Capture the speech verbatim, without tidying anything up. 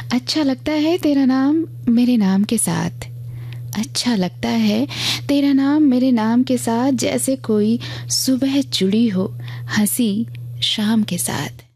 अच्छा लगता है तेरा नाम मेरे नाम के साथ, अच्छा लगता है तेरा नाम मेरे नाम के साथ, जैसे कोई सुबह जुड़ी हो हंसी शाम के साथ।